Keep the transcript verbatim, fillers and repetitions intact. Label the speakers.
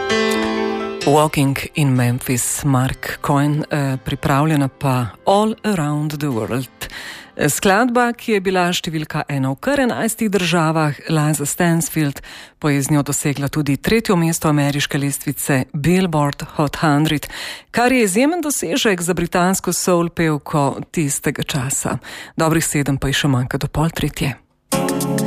Speaker 1: Walking in Memphis, Mark Cohen, eh, pripravljena pa All Around the World. Skladba, ki je bila številka ena v kar enajstih državah, Liza Stansfield pa je z njo dosegla tudi tretje mesto ameriške lestvice Billboard Hot sto, kar je izjemen dosežek za britansko soul pevko tistega časa. Dobrih sedem pa je še manjka do pol tretje.